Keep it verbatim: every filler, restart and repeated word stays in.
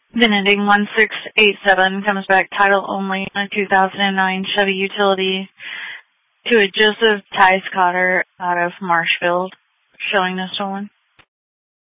VIN ending one six eight seven comes back title only on a two thousand nine Chevy Utility to a Joseph Tice Cotter out of Marshfield, showing no stolen.